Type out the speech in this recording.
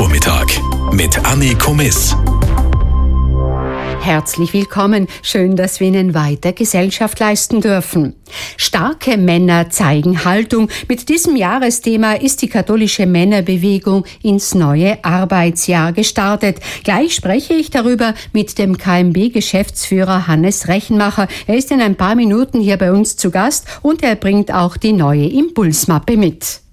Vormittag mit Anni Komiss. Herzlich willkommen. Schön, dass wir Ihnen weiter Gesellschaft leisten dürfen. Starke Männer zeigen Haltung. Mit diesem Jahresthema ist die katholische Männerbewegung ins neue Arbeitsjahr gestartet. Gleich spreche ich darüber mit dem KMB-Geschäftsführer Hannes Rechenmacher. Er ist in ein paar Minuten hier bei uns zu Gast und er bringt auch die neue Impulsmappe mit.